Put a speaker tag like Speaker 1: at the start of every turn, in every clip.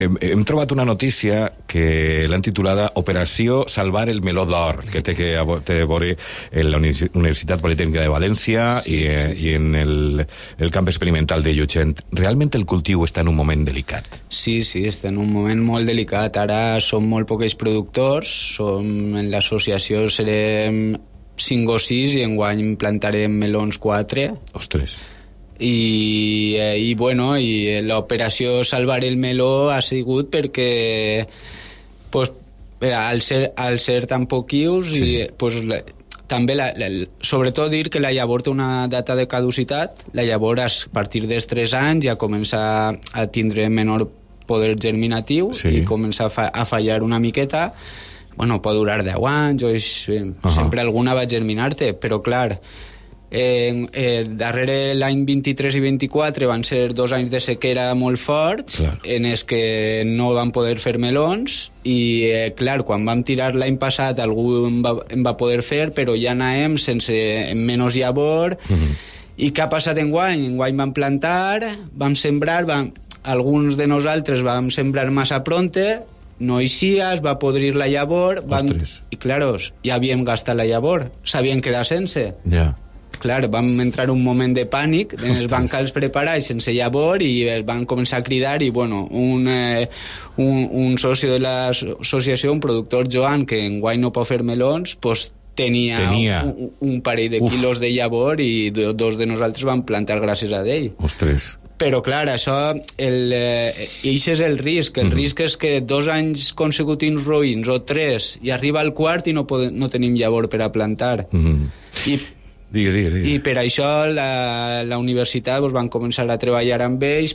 Speaker 1: Hem trobat una notícia que l'han titulada Operació Salvar el Meló d'Or, que té a veure en la Universitat Politècnica de València i en el camp experimental de Llutxent. Realment el cultiu està en un moment delicat?
Speaker 2: Sí, està en un moment molt delicat. Ara som molt pocs productors, en l'associació serem 5 o 6 i enguany plantarem melons 4.
Speaker 1: Ostres!
Speaker 2: I l'operació Salvar el Meló ha sigut perquè al ser tan poquius també sobretot dir que la llavor té una data de caducitat. La llavor a partir dels 3 anys ja comença a tindre menor poder germinatiu i comença a fallar una miqueta. Pot durar 10 anys sempre alguna va germinar-te, però clar, darrere l'any 23 i 24 van ser 2 anys de sequera molt forts, en els que no van poder fer melons i clar, quan vam tirar l'any passat algú en va poder fer, però ja anàvem menys llavor. I què ha passat enguany? Enguany vam plantar, vam sembrar, alguns de nosaltres vam sembrar massa pronte, no eixia, es va podrir la llavor i clar, ja havíem gastat la llavor, s'havien quedat sense. Clar, vam entrar un moment de pànic, els bancals preparats sense llavor i els van començar a cridar i un soci de l'associació, un productor, Joan, que enguany no pot fer melons, tenia un parell de quilos de llavor i 2 de nosaltres vam plantar gràcies a ell.
Speaker 1: Ostres!
Speaker 2: Però clar, això és el risc. El risc és que 2 anys consecutius roïns o 3 i arriba al quart i no tenim llavor per a plantar.
Speaker 1: Digues.
Speaker 2: I per això la universitat van començar a treballar amb ells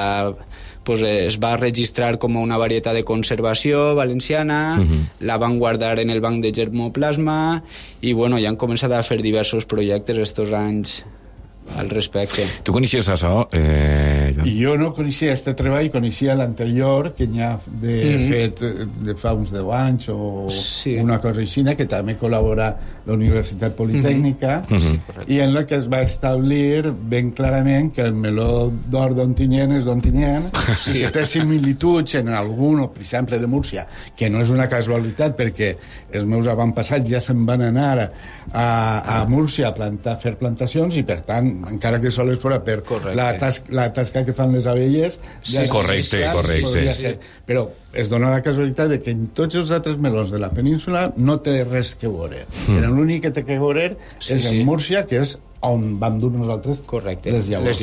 Speaker 2: es va registrar com una varietat de conservació valenciana, la van guardar en el banc de germoplasma i ja han començat a fer diversos projectes estos anys al respecte.
Speaker 1: Tu coneixies això, Joan?
Speaker 3: Jo no coneixia aquest treball, coneixia l'anterior, que n'hi ha fet de fa uns 10 anys o una cosa així, que també col·labora la Universitat Politècnica, i en la que es va establir ben clarament que el meló d'or d'Ontinyent és d'Ontinyent, i que té similituds en algun, per exemple, de Múrcia, que no és una casualitat, perquè els meus avantpassats ja se'n van anar a Múrcia a fer plantacions, i per tant encara que sols fora per la tasca que fan les abelles,
Speaker 1: correcte.
Speaker 3: Però es dona la casualitat de que en tots els altres melons de la península no té res que veure. L'únic que té que veure és en Múrcia, que és on vam dur nosaltres les llavors.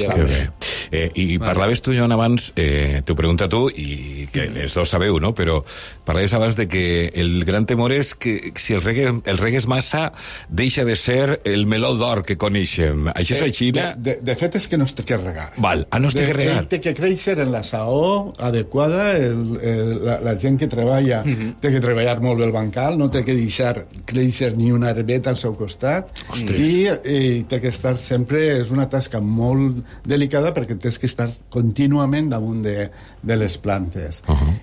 Speaker 1: I parlaves tu, Joan, abans, t'ho pregunto a tu, i que els dos sabeu, no? Però parlaves abans de que el gran temor és que si el regues massa deixa de ser el meló d'or que coneixem. Això és així?
Speaker 3: De fet és que no es té que regar.
Speaker 1: No es té que regar.
Speaker 3: Té que créixer en la saó adequada, la gent que treballa té que treballar molt bé el bancal, no té que deixar créixer ni una herbeta al seu costat, i té que estar sempre, és una tasca molt delicada perquè tens que estar contínuament damunt de les plantes.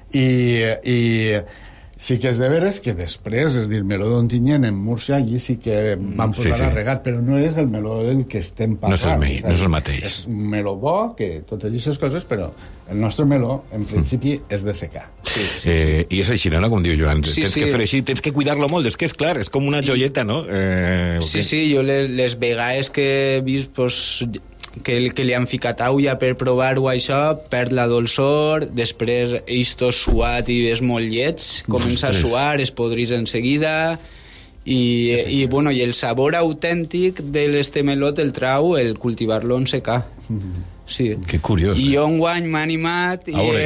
Speaker 3: I sí que és de veres que després, és dir, meló d'Ontinyent en Múrcia, allí sí que van posar a regar, però no és el meló del que estem parlant.
Speaker 1: No és el mateix.
Speaker 3: És un meló bo, que totes aquestes coses, però el nostre meló, en principi, és de secar.
Speaker 1: I és així, no? Com diu Joan. Tens que fer així, tens que cuidar-lo molt. És que és clar, és com una joieta, no?
Speaker 2: Jo les vegades que he vist, que li han ficat aigua per provar-ho, això perd la dolçor, després esto suat i és molt lleig, comença a suar, es podrís enseguida, i el sabor autèntic de l'este meló el trau el cultivar-lo en secà.
Speaker 1: Que curiós.
Speaker 2: I jo enguany m'ha animat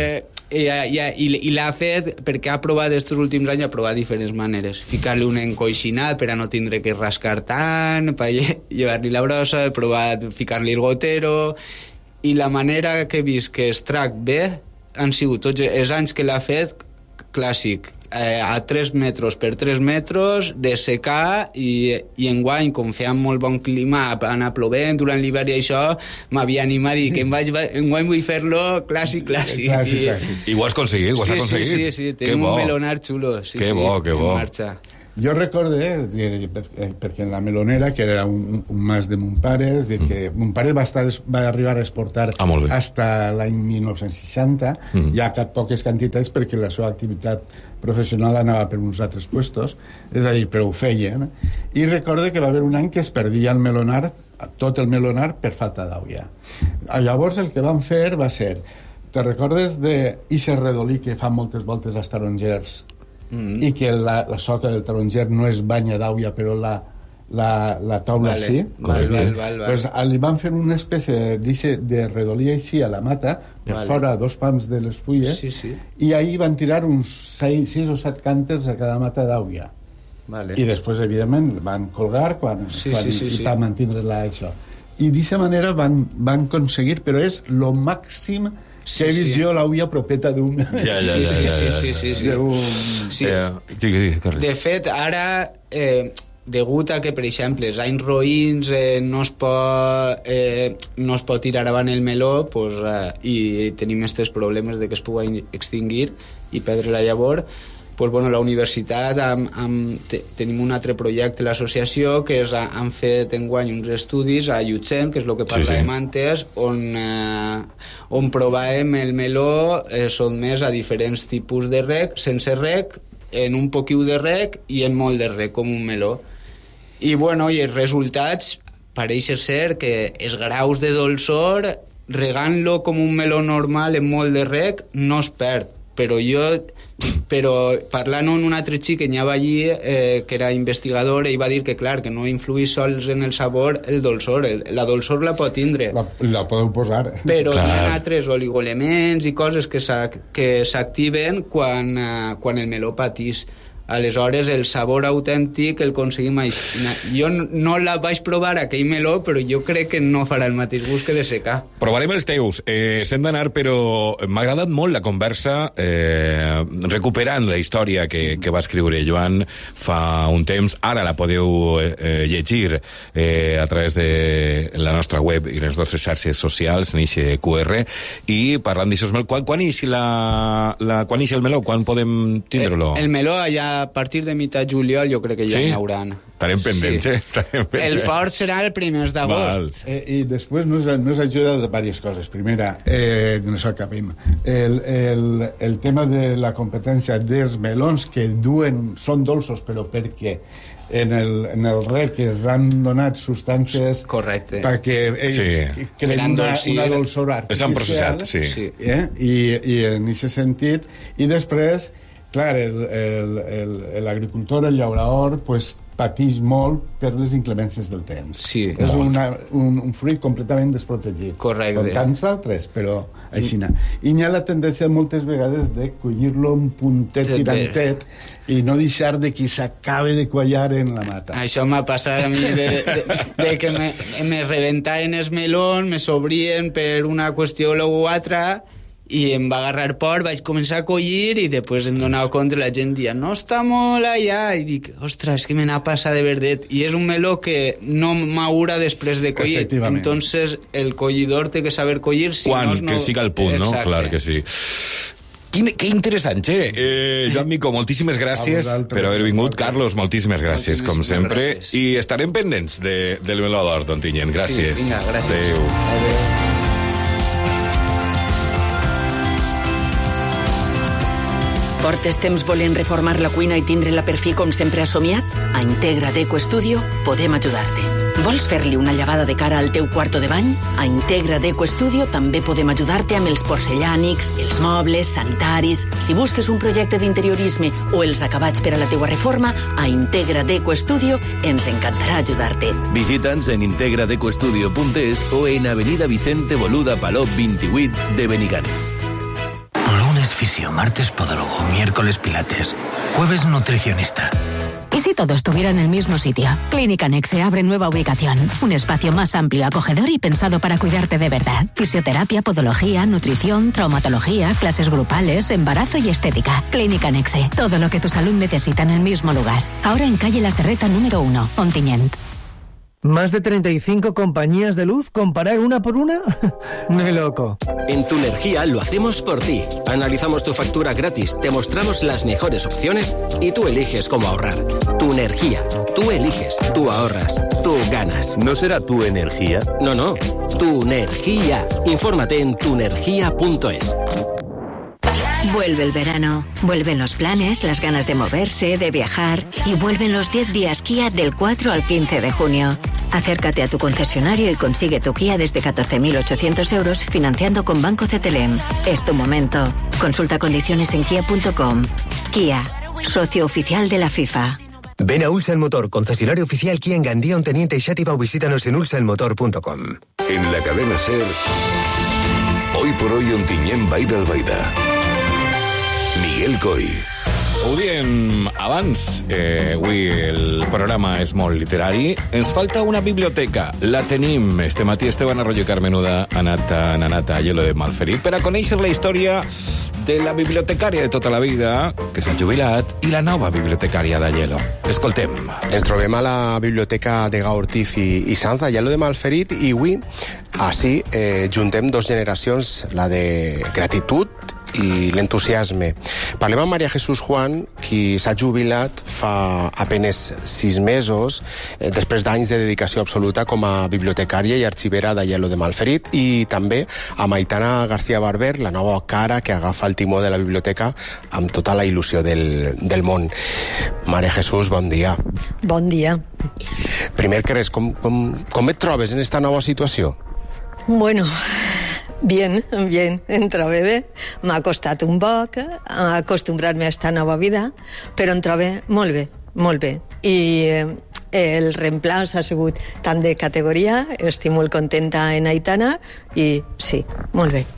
Speaker 2: i l'ha fet perquè ha provat estos últims anys, ha provat diferents maneres, ficar-li un encoixinat per a no tindre que rascar tant, per llevar-li la brossa, he provat ficar-li el gotero, i la manera que he vist que es trac bé han sigut tots els anys que l'ha fet clàssic, a 3 metres per 3 metres de secar, i enguany, com feia molt bon clima, anar plovent durant l'hivern i això, m'havia animat i que enguany vull fer-lo clàssic.
Speaker 1: I ho has aconseguit,
Speaker 2: Sí, tenim un melonar xulo.
Speaker 1: Que bo.
Speaker 3: Jo recorde, perquè en la Melonera, que era un mas de mon pare, que mon pare va arribar a exportar fins l'any 1960, ja cap poques quantitats perquè la seva activitat professional anava per uns altres puestos, és a dir, però ho feien. I recorde que va haver un any que es perdia el melonar, tot el melonar, per falta d'aigua. Llavors el que van fer va ser, te recordes d'Ixe redolí que fa moltes voltes als tarongers i que la soca del taronger no es banya d'aigua però la taula sí? Pues li van fer una espècie de redolí així a la mata, per fora 2 pams de les fulles, i ahir van tirar uns 6 o 7 cànters a cada mata d'aigua. I després, evidentment, van colgar per mantenir-la això. I d'aquesta manera van aconseguir, però és el màxim que he vist jo l'aigua propeta d'un...
Speaker 2: De fet, ara... degut a que, per exemple, els anys roïns no es pot tirar avant el meló, pues, i tenim aquests problemes de que es pugui extingir i perdre la llavor, pues, bueno, la universitat tenim un altre projecte, l'associació, que han fet enguany uns estudis a Llutxent, que és el que parlàvem antes, on provàvem el meló sotmès a diferents tipus de rec, sense rec, en un poquiu de rec i en molt de rec, com un meló. I, bueno, i els resultats pareix ser que els graus de dolçor, regant-lo com un meló normal en molt de rec, no es perd. Però parlant amb un altre xic que hi havia allí, que era investigador, ell va dir que, clar, que no influïs sols en el sabor el dolçor. La dolçor la pot tindre.
Speaker 3: La podeu posar.
Speaker 2: Però hi ha altres oligoelements i coses que s'activen quan el meló patís. Aleshores, el sabor autèntic el aconseguim així. Jo no la vaig provar, aquell meló, però jo crec que no farà el mateix gust que de secar.
Speaker 1: Provarem els teus. S'hem d'anar, però m'ha agradat molt la conversa, recuperant la història que va escriure Joan fa un temps. Ara la podeu llegir a través de la nostra web i les nostres xarxes socials, en eixe QR, i parlant d'això, quan ix el meló? Quan podem tindre-lo?
Speaker 2: El meló ja a partir de mitjà juliol jo crec que ja n'hi hauran.
Speaker 1: Estarem pendents,
Speaker 2: El fort serà el primers d'agost.
Speaker 3: I després nos ajuda de diverses coses. Primera, no s'acabem. El tema de la competència dels melons que són dolços, però perquè en el rec es han donat substàncies perquè ells creen una dolçor artificial.
Speaker 1: S'han processat, sí.
Speaker 3: I en aquest sentit, i després, clar, l'agricultor, el llaurador, pues, pateix molt per les inclemències del temps.
Speaker 2: Sí,
Speaker 3: és un fruit completament desprotegit.
Speaker 2: Correcte.
Speaker 3: Com tants altres, però així no. I hi ha la tendència moltes vegades de collir-lo un puntet tirantet i no deixar de que s'acabe de quallar en la mata.
Speaker 2: Això m'ha passat a mi de que me rebentaven els melons, me s'obrien per una qüestió o altra, i em va agarrar por, vaig començar a collir i després em donava compte, la gent dia no està molt allà, i dic ostres, que me n'ha passat de verdet, i és un meló que no maura després de collir, entonces el collidor té que saber collir
Speaker 1: quan, que siga el punt, no? Clar que sí. Que interessant, Joan Micó, moltíssimes gràcies per haver vingut. Carlos, moltíssimes gràcies, com sempre, i estarem pendents del meló d'or d'Ontinyent. Gràcies.
Speaker 2: Vinga, gràcies.
Speaker 1: Adéu.
Speaker 4: Portes temps volent reformar la cuina i tindre-la per fi com sempre has somiat? A Integra Deco Studio podem ajudar-te. Vols fer-li una llevada de cara al teu quarto de bany? A Integra Deco Studio també podem ajudar-te amb els porcellànics, els mobles, sanitaris... Si busques un projecte d'interiorisme o els acabats per a la teua reforma, a Integra Deco Studio ens encantarà ajudar-te.
Speaker 5: Visita'ns en integradecostudio.es o en Avenida Vicente Boluda Palop 28 de Benigànim.
Speaker 6: Lunes fisio, martes podólogo, miércoles pilates, jueves nutricionista.
Speaker 7: ¿Y si todo estuviera en el mismo sitio? Clínica Nexe abre nueva ubicación. Un espacio más amplio, acogedor y pensado para cuidarte de verdad. Fisioterapia, podología, nutrición, traumatología, clases grupales, embarazo y estética. Clínica Nexe. Todo lo que tu salud necesita en el mismo lugar. Ahora en calle La Serreta número 1, Ontinyent.
Speaker 8: ¿Más de 35 compañías de luz? ¿Comparar una por una? ¡Muy loco!
Speaker 9: En Tunergia lo hacemos por ti. Analizamos tu factura gratis, te mostramos las mejores opciones y tú eliges cómo ahorrar. Tunergia. Tú eliges, tú ahorras, tú ganas.
Speaker 5: ¿No será tu energía?
Speaker 9: No. Tunergia. Infórmate en tunergia.es.
Speaker 10: Vuelve el verano, vuelven los planes, las ganas de moverse, de viajar y vuelven los 10 días Kia del 4 al 15 de junio. Acércate a tu concesionario y consigue tu Kia desde 14.800 euros financiando con Banco CTLM. Es tu momento. Consulta condiciones en kia.com. Kia, socio oficial de la FIFA.
Speaker 11: Ven a Ulsan Motor, concesionario oficial Kia en Gandía, Onteniente y Xàtiva, o visítanos en ulsanmotor.com.
Speaker 12: En la cadena SER, hoy por hoy Ontinyent Vall d'Albaida. Miguel Coy.
Speaker 1: Ho diem abans, avui el programa és molt literari. Ens falta una biblioteca. La tenim. Este matí Esteban Arroyo Carmenuda ha anat a Aielo de Malferit per a conèixer la història de la bibliotecària de tota la vida, que s'ha jubilat, i la nova bibliotecària d'Aielo. Escoltem.
Speaker 13: Ens trobem a la biblioteca de Ortiz i Sanz, a Aielo de Malferit, i avui, així, juntem dos generacions, la de gratitud i l'entusiasme. Parlem amb Maria Jesús Juan, qui s'ha jubilat fa apenes 6 mesos, després d'anys de dedicació absoluta com a bibliotecària i arxivera d'Aielo de Malferit, i també amb Aitana García Barber, la nova cara que agafa el timó de la biblioteca amb tota la il·lusió del món. Maria Jesús, bon dia.
Speaker 14: Bon dia.
Speaker 13: Primer que res, com et trobes en esta nova situació?
Speaker 14: Bueno, bien, em trobo bé. M'ha costat un poc acostumbrar-me a esta nova vida, però em trobo molt bé. I el reemplaç ha sigut tant de categoria, estic molt contenta en Aitana, i sí, molt bé.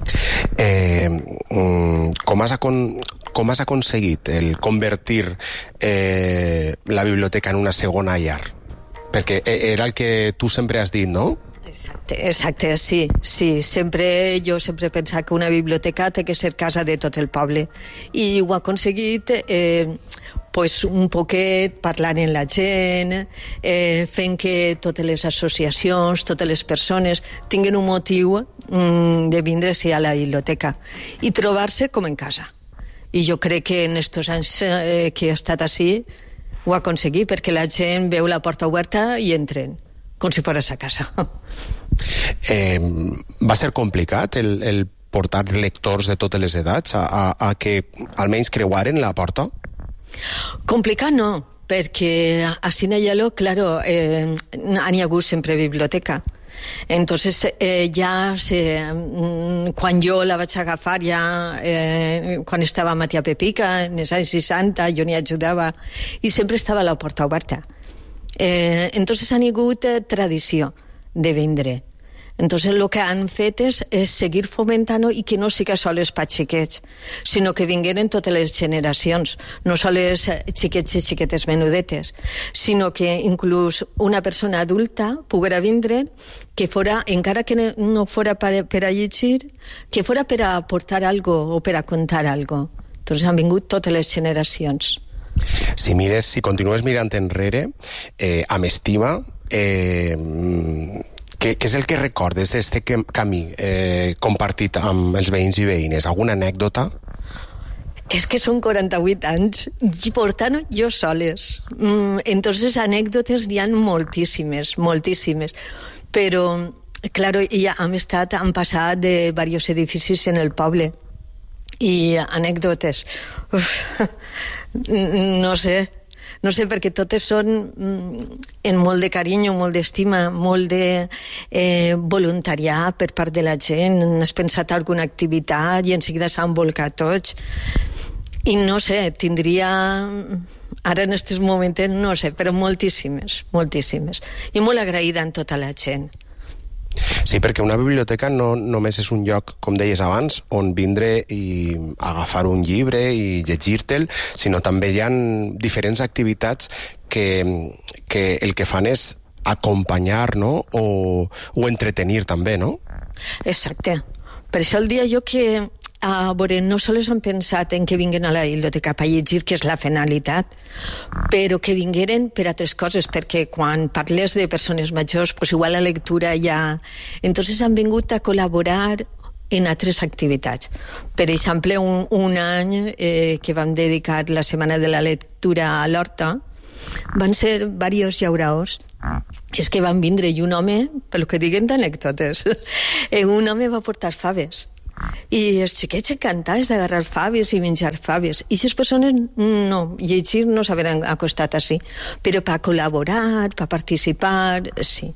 Speaker 13: Com has aconseguit el convertir la biblioteca en una segona llar? Perquè era el que tu sempre has dit, no?
Speaker 14: Exacte, sí. Jo sempre he pensat que una biblioteca té que ser casa de tot el poble, i ho ha aconseguit un poquet parlant amb la gent, fent que totes les associacions, totes les persones tinguin un motiu de vindre-s'hi a la biblioteca i trobar-se com en casa. I jo crec que en estos anys que he estat així ho ha aconseguit, perquè la gent veu la porta oberta i entren com si fos a casa.
Speaker 13: Va ser complicat el portar lectors de totes les edats a que almenys creuaren la porta?
Speaker 14: Complicat no, perquè a Aielo, claro, n'hi ha hagut sempre biblioteca. Entonces quan jo la vaig agafar quan estava a Matia Pepica en els anys 60, jo n'hi ajudava i sempre estava la porta oberta. Entonces han hagut tradició de vindre. Entonces el que han fet és seguir fomentant-ho i que no siga sols per xiquets, sinó que vingueren totes les generacions, no sols xiquets i xiquetes menudetes, sinó que inclús una persona adulta poguera vindre, que fora, encara que no fora per a llegir, que fora per a aportar algo o per a contar algo. Entonces han vingut totes les generacions.
Speaker 13: Si continues mirant enrere, amb estima, què és el que recordes d'aquest camí compartit amb els veïns i veïnes? Alguna anècdota?
Speaker 14: És que són 48 anys i portant jo soles. Entonces anècdotes n'hi ha moltíssimes, però, claro, han passat de diversos edificis en el poble i anècdotes. No sé, perquè totes són en molt de carinyo, molt d'estima, molt de voluntariat per part de la gent. Has pensat alguna activitat i en seguida s'han volcat tots. I no sé, tindria... Ara en aquests moments, no sé, però moltíssimes. I molt agraïda en tota la gent.
Speaker 13: Sí, perquè una biblioteca no només és un lloc, com deies abans, on vindre i agafar un llibre i llegir-te'l, sinó també hi ha diferents activitats que el que fan és acompanyar, no? O entretenir també, no?
Speaker 14: Exacte. Per això el dia jo que a veure, no sols han pensat en que vinguin a la biblioteca per llegir, que és la finalitat, però que vingueren per altres coses, perquè quan parles de persones majors, pues igual la lectura ja... Entonces han vingut a col·laborar en altres activitats. Per exemple, un any que vam dedicar la Setmana de la Lectura a l'Horta, van ser diversos llauraors. És que van vindre i un home, pel que diguen d'anècdotes, un home va portar faves. I els xiquets encantats d'agarrar faves i menjar faves. I les persones no, llegir no s'havien acostat així, però per col·laborar, per participar, sí.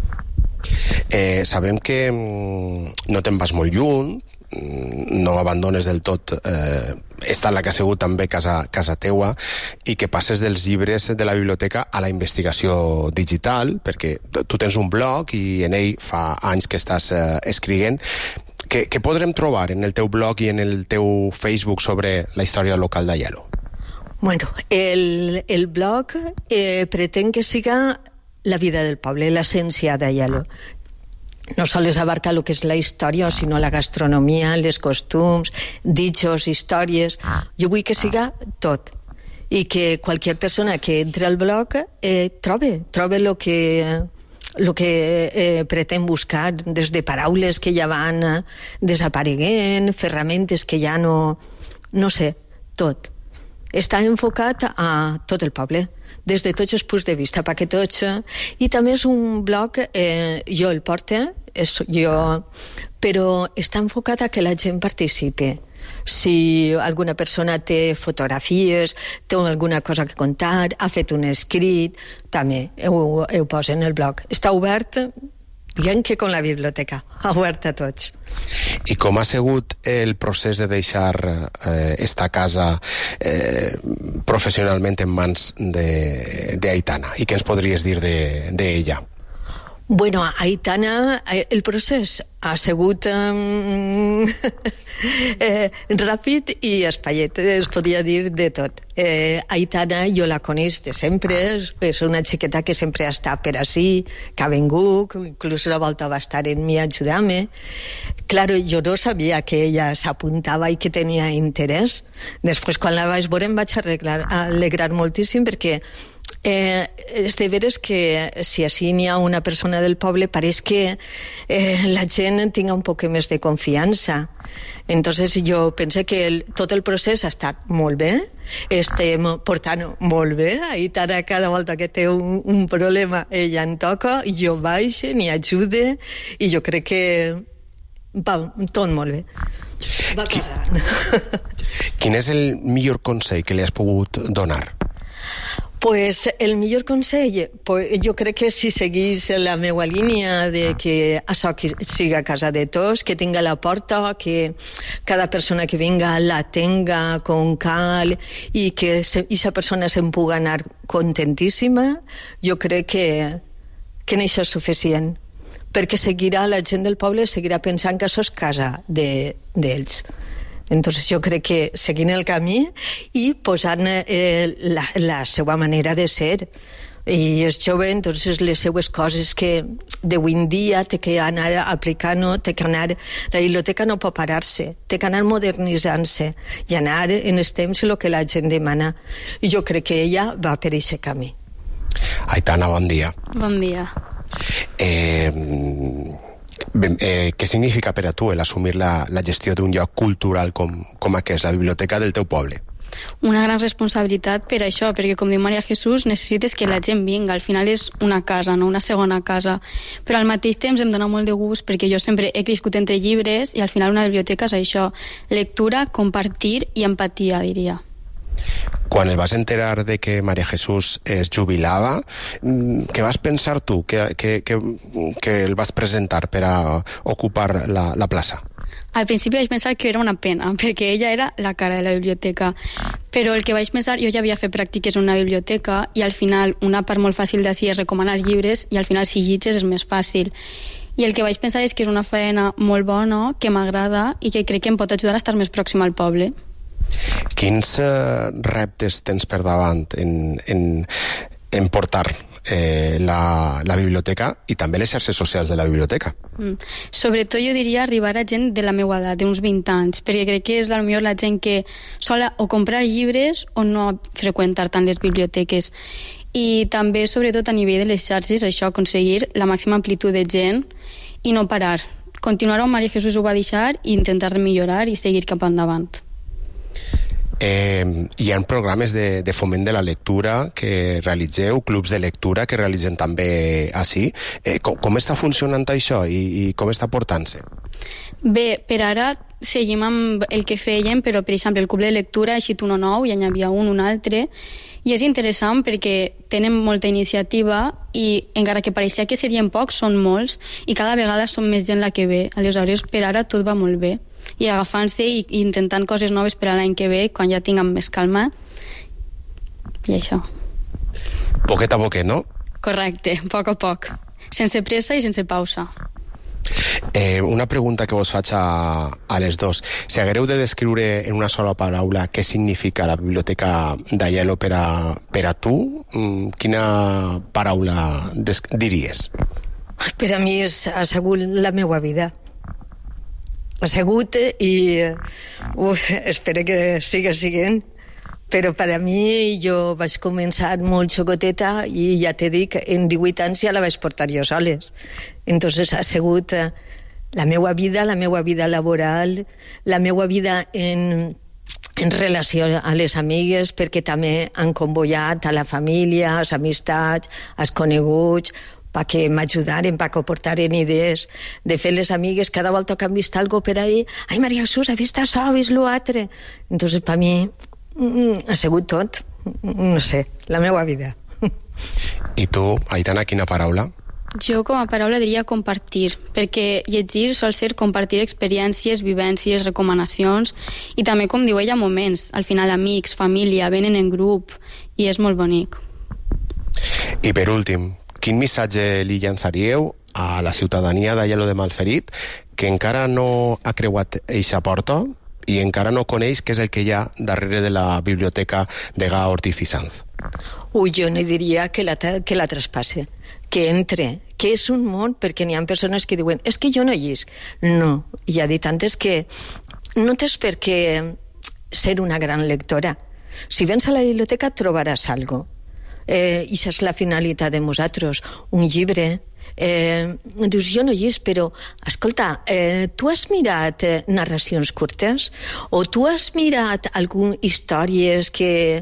Speaker 13: Sabem que no te'n vas molt lluny, no abandones del tot esta la que ha sigut també casa teua, i que passes dels llibres de la biblioteca a la investigació digital, perquè tu tens un blog i en ell fa anys que estàs escrivint. Què podrem trobar en el teu blog i en el teu Facebook sobre la història local d'Aielo?
Speaker 14: Bueno, el blog pretén que siga la vida del poble, l'essència d'Aielo. No sols abarca el que és la història, sinó la gastronomia, les costums, dichos, històries. Jo vull que siga tot. I que qualsevol persona que entre al blog trobe lo que pretén buscar, des de paraules que ja van desapareguent, ferramentes que ja no sé, tot. Està enfocat a tot el poble, des de tots els punts de vista, perquè tots... I també és un blog, jo el porto, però està enfocat a que la gent participi. Si alguna persona té fotografies, té alguna cosa que contar, ha fet un escrit, també ho posa en el blog. Està obert, diguem que com la biblioteca, obert a tots.
Speaker 13: I com ha sigut el procés de deixar esta casa professionalment en mans d'Aitana? I què ens podries dir d'ella?
Speaker 14: Bueno, Aitana, el procés ha sigut ràpid i espaiet, es podia dir de tot. Aitana jo la coneix de sempre, és una xiqueta que sempre ha estat per ací, que ha vingut, inclús una volta va estar en mi ajudant-me. Claro, jo no sabia que ella s'apuntava i que tenia interès. Després, quan la vaig veure, em vaig alegrar moltíssim, perquè és de veres que si així n'hi ha una persona del poble pareix que la gent tinga un poc més de confiança. Entonces jo penso que tot el procés ha estat molt bé, estem portant molt bé. Aitana cada volta que té un problema ella en toca, jo baixo, n'hi ajude, i jo crec que va tot molt bé. Va passant.
Speaker 13: Quin és el millor consell que li has pogut donar?
Speaker 14: Pues el millor consell, jo crec que si seguís la meva línia de que això siga casa de tots, que tinga la porta, que cada persona que vinga la tenga com cal i que aquesta persona se'n pugui anar contentíssima, jo crec que això és suficient, perquè la gent del poble seguirà pensant que això és casa d'ells. Entonces jo crec que seguint el camí i posant la seva manera de ser. I és jove, entonces les seues coses que d'avui en dia té que anar aplicant, té que anar... La biblioteca no pot parar-se, té que anar modernitzant-se i anar en els temps el que la gent demana. I jo crec que ella va per aquest camí.
Speaker 13: Aitana, bon dia.
Speaker 15: Bon dia.
Speaker 13: Què significa per a tu l'assumir la gestió d'un lloc cultural com aquest, la biblioteca del teu poble?
Speaker 15: Una gran responsabilitat per això, perquè com diu Maria Jesús, necessites que la gent vinga, al final és una casa, no una segona casa, però al mateix temps em dona molt de gust perquè jo sempre he crescut entre llibres i al final una biblioteca és això, lectura, compartir i empatia, diria.
Speaker 13: Quan el vas enterar de que Maria Jesús es jubilava, què vas pensar tu que el vas presentar per a ocupar la plaça?
Speaker 15: Al principi vaig pensar que era una pena, perquè ella era la cara de la biblioteca, però el que vaig pensar, jo ja havia fet pràctiques en una biblioteca i al final una part molt fàcil d'ací és recomanar llibres i al final si llitges és més fàcil. I el que vaig pensar és que és una feina molt bona, que m'agrada i que crec que em pot ajudar a estar més pròxim al poble.
Speaker 13: Quins reptes tens per davant en portar la biblioteca i també les xarxes socials de la biblioteca.
Speaker 15: Sobretot jo diria arribar a gent de la meva edat, d'uns 20 anys, perquè crec que és potser la gent que sol o comprar llibres o no freqüentar tant les biblioteques. I també, sobretot a nivell de les xarxes, això, aconseguir la màxima amplitud de gent i no parar. Continuar on Maria Jesús ho va deixar i intentar millorar i seguir cap endavant.
Speaker 13: Hi ha programes de foment de la lectura que realitzeu, clubs de lectura que realitzen també així. Com està funcionant això i com està portant-se?
Speaker 15: Bé, per ara seguim amb el que fèiem, però per exemple el club de lectura ha eixit uno nou, ja n'hi havia un altre, i és interessant perquè tenen molta iniciativa i encara que pareixia que serien pocs, són molts i cada vegada són més gent la que ve. Aleshores, per ara tot va molt bé i agafant-se i intentant coses noves per a l'any que ve, quan ja tinguem més calma, i això.
Speaker 13: Poquet a poquet, no?
Speaker 15: Correcte, a poc, sense pressa i sense pausa.
Speaker 13: Una pregunta que vos faig a les dos. Si haguereu de descriure en una sola paraula què significa la biblioteca d'Aielo per a tu, quina paraula diries?
Speaker 14: Per a mi ha sigut la meva vida. Ha sigut i espero que siga siguent, però per a mi jo vaig començar molt xocoteta i ja t'he dit que en 18 anys ja la vaig portar jo soles. Entonces ha sigut la meva vida laboral, la meva vida en relació a les amigues, perquè també han convoiat a la família, als amistats, als coneguts, perquè m'ajudaren, perquè aportaren idees. De fet, les amigues, cada volta que han vist alguna cosa per ahí, ai, Maria Jesús, has vist això, has vist l'altre? Entonces, per mi, ha sigut tot, no sé, la meva vida.
Speaker 13: I tu, Aitana, quina paraula?
Speaker 15: Jo com a paraula diria compartir, perquè llegir sol ser compartir experiències, vivències, recomanacions i també, com diu ella, moments. Al final, amics, família, venen en grup i és molt bonic.
Speaker 13: I per últim, quin missatge li llançaríeu a la ciutadania d'Aielo de Malferit que encara no ha creuat eixa porta i encara no coneix què és el que hi ha darrere de la biblioteca de Gà Ortiz i Sanz?
Speaker 14: Jo no diria que la traspasse, que entre, que és un món, perquè n'hi ha persones que diuen és que jo no llisc. No, ja he dit antes que no tens per què ser una gran lectora. Si vens a la biblioteca trobaràs algo. I això és la finalitat de nosaltres. Un llibre, dius, jo no llisc, però escolta, tu has mirat narracions curtes? O tu has mirat algunes històries que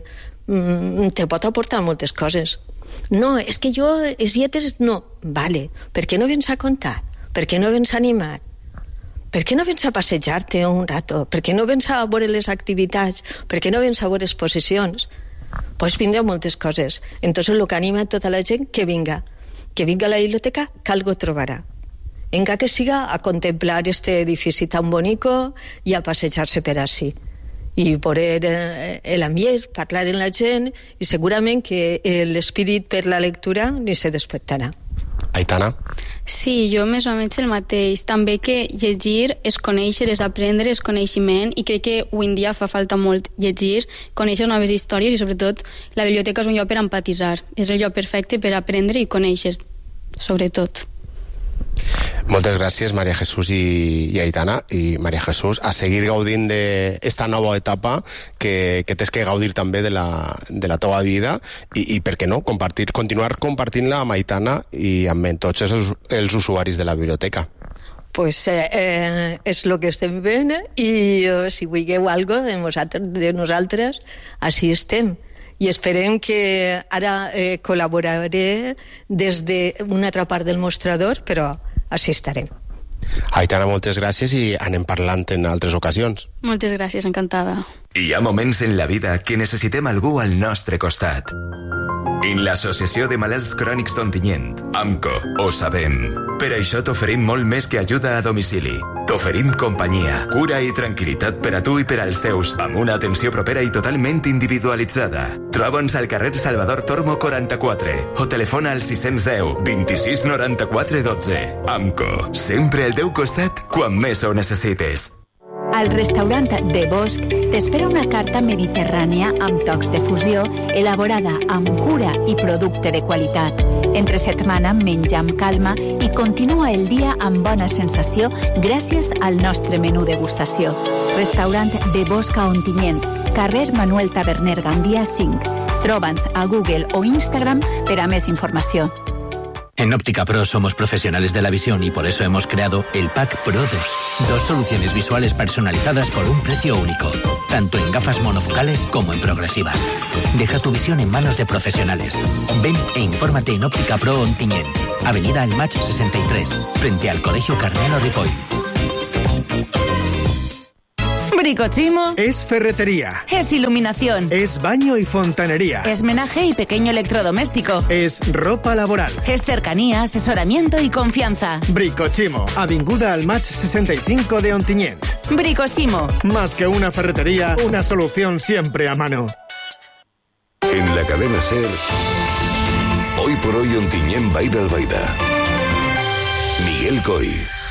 Speaker 14: te pot aportar moltes coses? No, és que jo les lletres no. Vale, per què no vens a contar? Per què no vens a animar? Per què no vens a passejar-te un rato? Per què no vens a veure les activitats? Per què no vens a veure exposicions? Pues vindrà moltes coses. Entonces lo que anima a tota la gent que vinga a la biblioteca, que algo trobarà. Encara que siga a contemplar este edifici tan bonico i a passejar-se per així. I veure l'ambient, parlar amb la gent, i segurament que l'espírit per la lectura ni se despertarà.
Speaker 13: Aitana?
Speaker 15: Sí, jo més o menys el mateix. També que llegir és conèixer, és aprendre, és coneixement, i crec que avui en dia fa falta molt llegir, conèixer noves històries i sobretot la biblioteca és un lloc per empatitzar. És el lloc perfecte per aprendre i conèixer, sobretot.
Speaker 13: Moltes gràcies, Maria Jesús i Aitana. I Maria Jesús, a seguir gaudint d'esta nova etapa que tens que gaudir també de la teva vida i per què no, continuar compartint-la amb Aitana i amb tots els usuaris de la biblioteca.
Speaker 14: Pues és el que estem fent i si vulgueu alguna cosa de nosaltres, així estem. I esperem que ara col·laboraré des d'una altra part del mostrador, però així estarem.
Speaker 13: Aitana, moltes gràcies i anem parlant en altres ocasions.
Speaker 15: Moltes gràcies, encantada.
Speaker 16: Hi ha moments en la vida que necessitem algú al nostre costat. En l'Associació de Malalts Crònics d'Ontinyent, AMCO, ho sabem. Per això t'oferim molt més que ajuda a domicili. T'oferim companyia, cura i tranquil·litat per a tu i per als teus, amb una atenció propera i totalment individualitzada. Troba'ns al carrer Salvador Tormo 44 o telefona al 610 26 94 12. AMCO, sempre al teu costat quan més ho necessites.
Speaker 17: Al restaurant de Bosc t'espera una carta mediterrània amb tocs de fusió, elaborada amb cura i producte de qualitat. Entre setmana menja amb calma i continua el dia amb bona sensació gràcies al nostre menú degustació. Restaurant de Bosc a Ontinyent, carrer Manuel Taberner Gandia 5. Troba'ns a Google o Instagram per a més informació.
Speaker 6: En Óptica Pro somos profesionales de la visión y por eso hemos creado el Pack Pro 2. 2 soluciones visuales personalizadas por un precio único, tanto en gafas monofocales como en progresivas. Deja tu visión en manos de profesionales. Ven e infórmate en Óptica Pro Ontinyent, Avenida El Match 63, frente al Colegio Carmelo Ripoll.
Speaker 18: Bricochimo
Speaker 8: es ferretería.
Speaker 18: Es iluminación.
Speaker 8: Es baño y fontanería.
Speaker 18: Es menaje y pequeño electrodoméstico.
Speaker 8: Es ropa laboral.
Speaker 18: Es cercanía, asesoramiento y confianza.
Speaker 8: Bricochimo, Avinguda al Match 65 de Ontinyent.
Speaker 18: Bricochimo.
Speaker 8: Más que una ferretería, una solución siempre a mano.
Speaker 12: En la cadena SER, hoy por hoy Ontinyent Baida Albaida. Miguel Coy.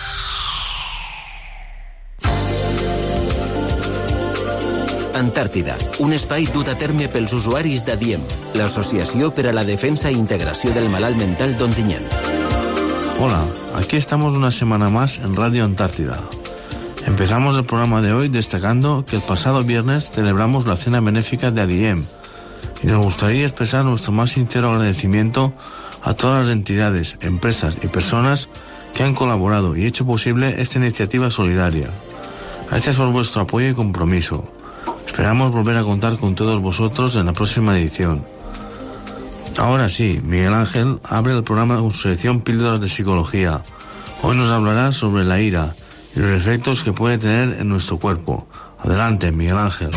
Speaker 9: Antàrtida, un espai dut a terme pels usuaris d'ADIEM, l'Associació per a la Defensa i Integració del Malalt Mental d'Ontinyent.
Speaker 19: Hola, aquí estamos una semana más en Radio Antártida. Empezamos el programa de hoy destacando que el pasado viernes celebramos la cena benéfica de ADIEM y nos gustaría expresar nuestro más sincero agradecimiento a todas las entidades, empresas y personas que han colaborado y hecho posible esta iniciativa solidaria. Gracias por vuestro apoyo y compromiso. Esperamos volver a contar con todos vosotros en la próxima edición. Ahora sí, Miguel Ángel abre el programa con su sección Píldoras de Psicología. Hoy nos hablará sobre la ira y los efectos que puede tener en nuestro cuerpo. Adelante, Miguel Ángel.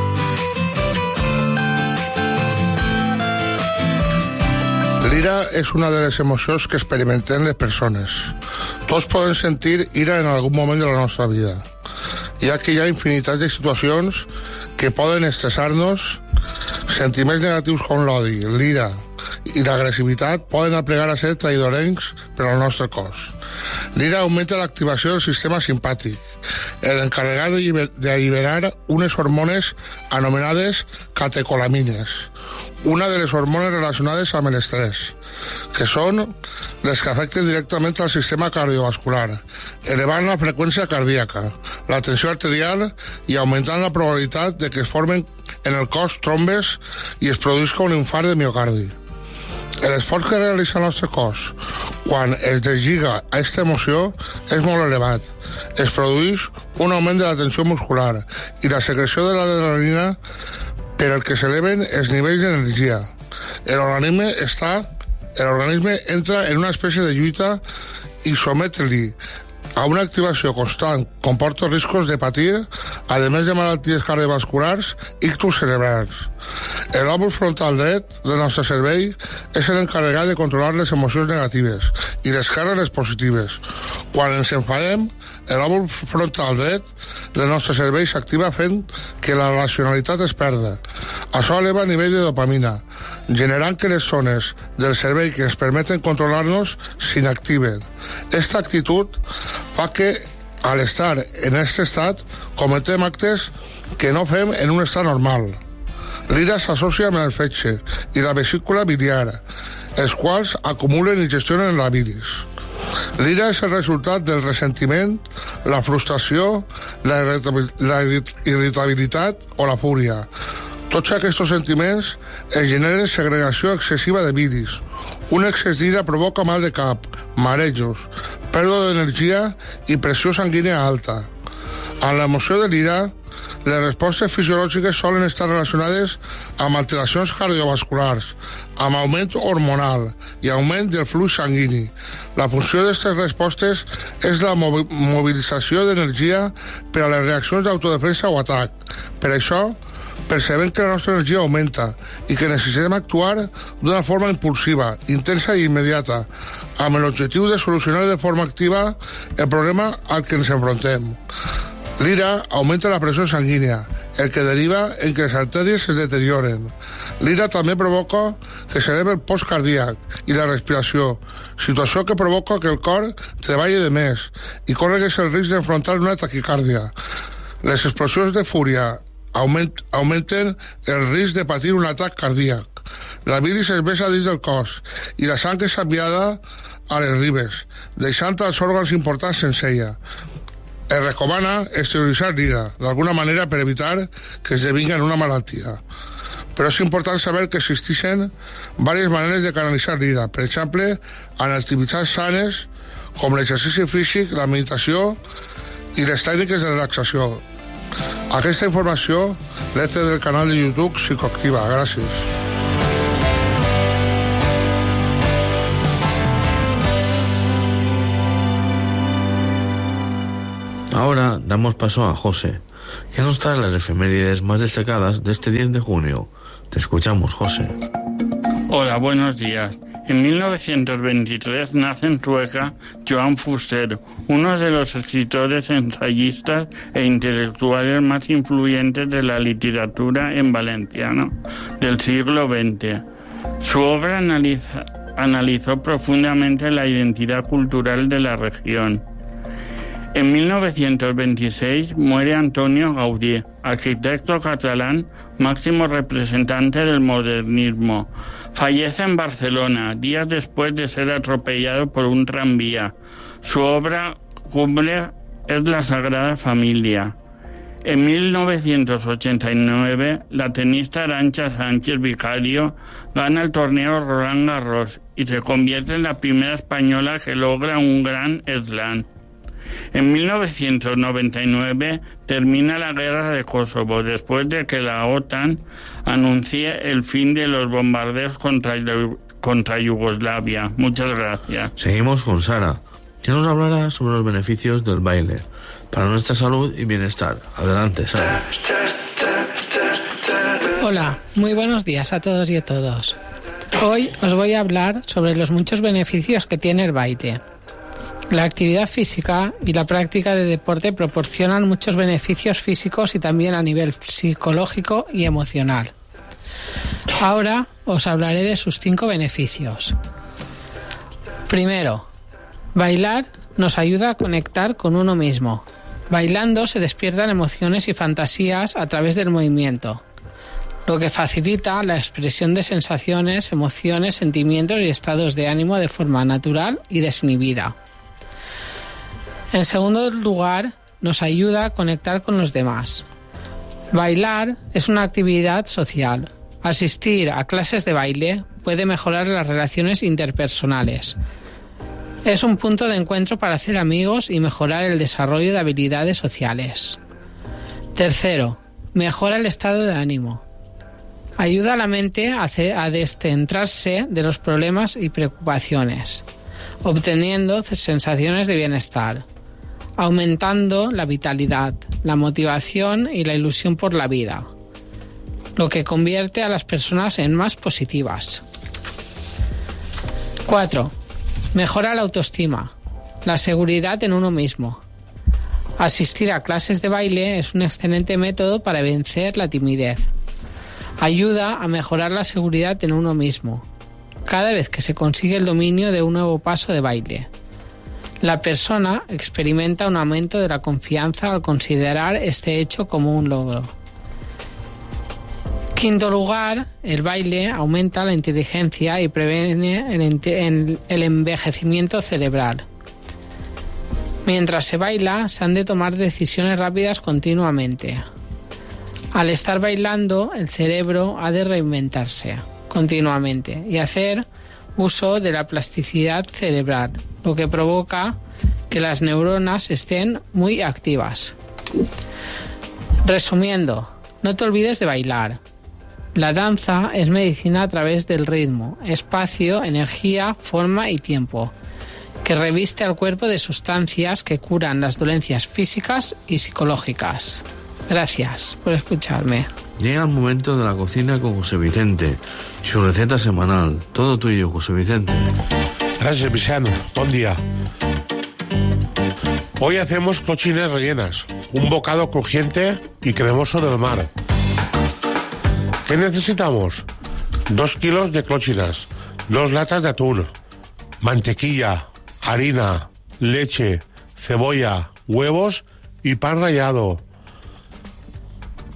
Speaker 20: L'ira és una de les emocions que experimentem les persones. Tots podem sentir ira en algun moment de la nostra vida, ja que hi ha infinitat de situacions que poden estressar-nos. Sentiments negatius com l'odi, l'ira i l'agressivitat poden aplegar a ser traidorencs per al nostre cos. L'ira augmenta l'activació del sistema simpàtic, l'encarregat d'alliberar unes hormones anomenades catecolamines, una de les hormones relacionades amb l'estrès, que són les que afecten directament al sistema cardiovascular, elevant la freqüència cardíaca, la tensió arterial i augmentant la probabilitat de que es formen en el cos trombes i es produïsca un infart de miocardi. L'esforç que realitza el nostre cos quan es deslliga a aquesta emoció és molt elevat. Es produeix un augment de la tensió muscular i la secreció de l'adrenalina per al que s'eleven els nivells d'energia. L'organisme entra en una espècie de lluita i sometre-li a una activació constant comporta riscos de patir, a més de malalties cardiovasculars i ictus cerebrals. El lòbul frontal dret del nostre cervell és l'encarregat de controlar les emocions negatives i les càrregues positives. Quan ens enfadem, el lòbul frontal dret del nostre cervell s'activa fent que la racionalitat es perda. Això eleva el nivell de dopamina, generant que les zones del cervell que ens permeten controlar-nos s'inactiven. Aquesta actitud fa que, al estar en aquest estat, cometem actes que no fem en un estat normal. L'ira s'associa amb el fetge i la vesícula biliar, els quals acumulen i gestionen la bilis. L'ira és el resultat del ressentiment, la frustració, la irritabilitat o la fúria. Tots aquests sentiments es generen segregació excessiva de bilis. Un excés d'ira provoca mal de cap, marejos, pèrdua d'energia i pressió sanguínea alta. A l'emoció de l'ira, les respostes fisiològiques solen estar relacionades amb alteracions cardiovasculars, amb augment hormonal i augment del flux sanguini. La funció d'aquestes respostes és la mobilització d'energia per a les reaccions d'autodefensa o atac. Per això, percebem que la nostra energia augmenta i que necessitem actuar d'una forma impulsiva, intensa i immediata, amb l'objectiu de solucionar de forma activa el problema al que ens enfrontem. L'ira augmenta la pressió sanguínia, el que deriva en que les artèries es deterioren. L'ira també provoca que s'eleva el pols cardíac i la respiració, situació que provoca que el cor treballi de més i corregues el risc d'enfrontar una taquicàrdia. Les explosions de fúria augmenten el risc de patir un atac cardíac. La bilis es vessa dins del cos i la sang és enviada a les ribes, deixant els òrgans importants sense ella. Es recomana exterioritzar l'ira, d'alguna manera per evitar que esdevingui una malaltia. Però és important saber que existeixen diverses maneres de canalitzar l'ira, per exemple, en activitats sanes com l'exercici físic, la meditació i les tècniques de relaxació. Aquesta informació l'he tret del canal de YouTube Psicoactiva. Gràcies.
Speaker 19: Ahora damos paso a José, que nos trae las efemérides más destacadas de este 10 de junio. Te escuchamos, José.
Speaker 21: Hola, buenos días. En 1923 nace en Sueca Johan Fuster, uno de los escritores, ensayistas e intelectuales más influyentes de la literatura en valenciano del siglo XX. Su obra analizó profundamente la identidad cultural de la región. En 1926 muere Antonio Gaudí, arquitecto catalán, máximo representante del modernismo. Fallece en Barcelona, días después de ser atropellado por un tranvía. Su obra cumbre es La Sagrada Familia. En 1989, la tenista Arantxa Sánchez Vicario gana el torneo Roland Garros y se convierte en la primera española que logra un Grand Slam. En 1999 termina la guerra de Kosovo después de que la OTAN anuncie el fin de los bombardeos contra Yugoslavia. Muchas gracias.
Speaker 19: Seguimos con Sara, que nos hablará sobre los beneficios del baile para nuestra salud y bienestar. Adelante, Sara.
Speaker 22: Hola, muy buenos días a todos y a todas. Hoy os voy a hablar sobre los muchos beneficios que tiene el baile. La actividad física y la práctica de deporte proporcionan muchos beneficios físicos y también a nivel psicológico y emocional. Ahora os hablaré de sus 5 beneficios. Primero, bailar nos ayuda a conectar con uno mismo. Bailando se despiertan emociones y fantasías a través del movimiento, lo que facilita la expresión de sensaciones, emociones, sentimientos y estados de ánimo de forma natural y desinhibida. En segundo lugar, nos ayuda a conectar con los demás. Bailar es una actividad social. Asistir a clases de baile puede mejorar las relaciones interpersonales. Es un punto de encuentro para hacer amigos y mejorar el desarrollo de habilidades sociales. Tercero, mejora el estado de ánimo. Ayuda a la mente a descentrarse de los problemas y preocupaciones, obteniendo sensaciones de bienestar, aumentando la vitalidad, la motivación y la ilusión por la vida, lo que convierte a las personas en más positivas. 4. Mejora la autoestima, la seguridad en uno mismo. Asistir a clases de baile es un excelente método para vencer la timidez. Ayuda a mejorar la seguridad en uno mismo, cada vez que se consigue el dominio de un nuevo paso de baile. La persona experimenta un aumento de la confianza al considerar este hecho como un logro. Quinto lugar, el baile aumenta la inteligencia y previene el envejecimiento cerebral. Mientras se baila, se han de tomar decisiones rápidas continuamente. Al estar bailando, el cerebro ha de reinventarse continuamente y hacer uso de la plasticidad cerebral, lo que provoca que las neuronas estén muy activas. Resumiendo, no te olvides de bailar. La danza es medicina a través del ritmo, espacio, energía, forma y tiempo, que reviste al cuerpo de sustancias que curan las dolencias físicas y psicológicas. Gracias por escucharme.
Speaker 19: Llega el momento de la cocina con José Vicente, su receta semanal. Todo tuyo, José Vicente.
Speaker 20: Gracias, Vicente. Buen día. Hoy hacemos clochines rellenas, un bocado crujiente y cremoso del mar. ¿Qué necesitamos? 2 kilos de clochinas, 2 latas de atún, mantequilla, harina, leche, cebolla, huevos y pan rallado.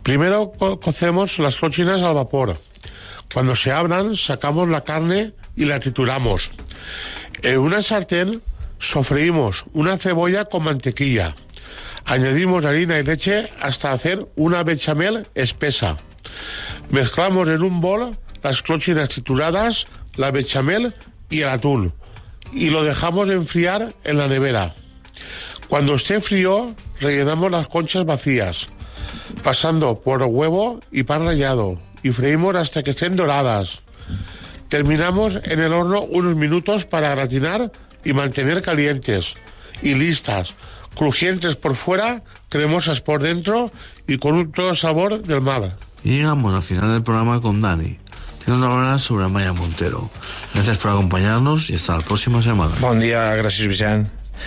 Speaker 20: Primero cocemos las clochinas al vapor. Cuando se abran, sacamos la carne y la trituramos. En una sartén sofreímos una cebolla con mantequilla. Añadimos harina y leche hasta hacer una bechamel espesa. Mezclamos en un bol las clochinas trituradas, la bechamel y el atún. Y lo dejamos enfriar en la nevera. Cuando esté frío, rellenamos las conchas vacías, pasando por huevo y pan rallado, y freímos hasta que estén doradas. Terminamos en el horno unos minutos para gratinar y mantener calientes. Y listas, crujientes por fuera, cremosas por dentro y con un todo sabor del mar.
Speaker 19: Y llegamos al final del programa con Dani. Tiene una hora sobre Amaya Montero. Gracias por acompañarnos y hasta la próxima semana.
Speaker 2: Bon dia, gràcies Vicent.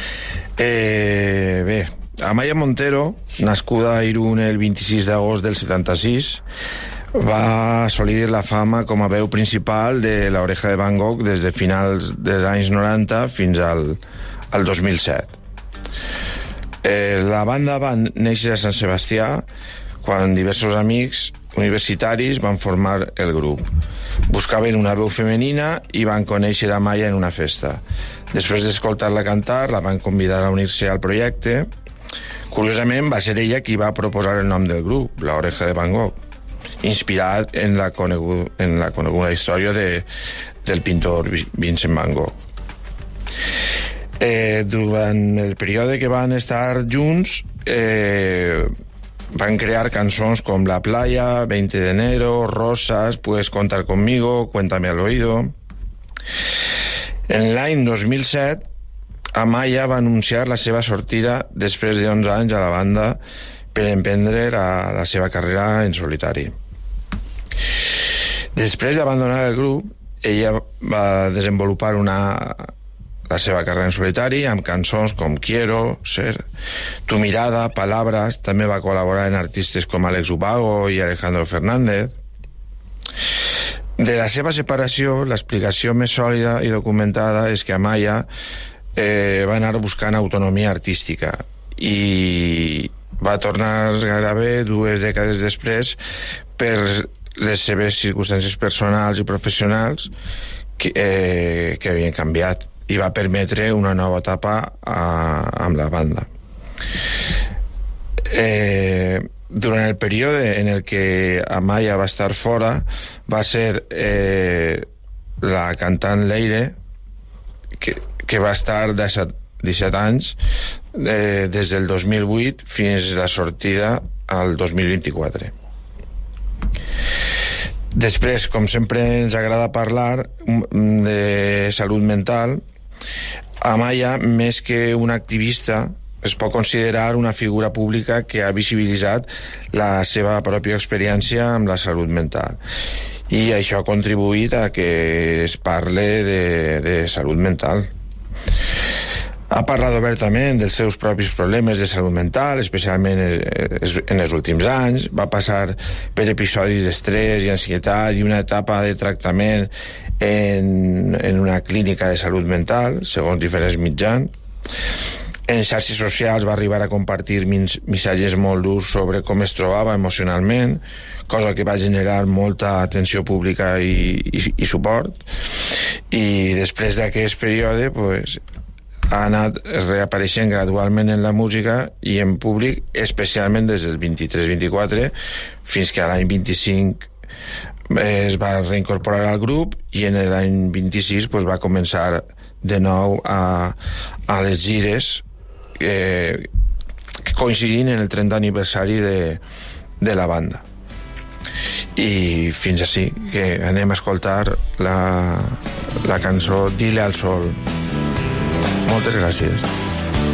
Speaker 2: Bé, Amaya Montero, nascuda a Irún el 26 d'agost del 76, va assolir la fama com a veu principal de La Oreja de Van Gogh des de finals dels anys 90 fins al 2007. La banda va néixer a Sant Sebastià quan diversos amics universitaris van formar el grup. Buscaven una veu femenina i van conèixer a Amaya en una festa. Després d'escoltar-la cantar, la van convidar a unir-se al projecte. Curiosament, va ser ella qui va proposar el nom del grup, La Oreja de Van Gogh, inspirat en la coneguda història del pintor Vincent Van Gogh. Durant el període que van estar junts, van crear cançons com La Playa, 20 de enero, Rosas, Puedes contar conmigo, Cuéntame al oído. En l'any 2007, Amaya va anunciar la seva sortida després de 11 anys a la banda per emprendre la seva carrera en solitari. Després d'abandonar el grup, ella va desenvolupar la seva carrera en solitari amb cançons com Quiero, Ser, Tu mirada, Palabras. També va col·laborar en artistes com Alex Ubago i Alejandro Fernández. De la seva separació, l'explicació més sòlida i documentada és que Amaya va anar buscant autonomia artística i va tornar gairebé 2 dècades després per les seves circumstàncies personals i professionals que havien canviat, i va permetre una nova etapa amb la banda. Durant el període en el que Amaya va estar fora, va ser la cantant Leire, que va estar 17 anys, des del 2008 fins a la sortida al 2024. Després, com sempre ens agrada parlar de salut mental, Amaya, més que una activista, es pot considerar una figura pública que ha visibilitzat la seva pròpia experiència amb la salut mental. I això ha contribuït a que es parle de salut mental. Ha parlat obertament dels seus propis problemes de salut mental, especialment en els últims anys. Va passar per episodis d'estrès i ansietat i una etapa de tractament en una clínica de salut mental, segons diferents mitjans. En xarxes socials va arribar a compartir missatges molt durs sobre com es trobava emocionalment, cosa que va generar molta atenció pública i suport. I després d'aquest període, pues, ha anat reapareixent gradualment en la música i en públic, especialment des del 23-24 fins que a l'any 25 es va reincorporar al grup, i en l'any 26 pues, va començar de nou a les gires coincidint en el 30 aniversari de la banda. I fins així, que anem a escoltar la cançó Dile al sol. Moltes gràcies.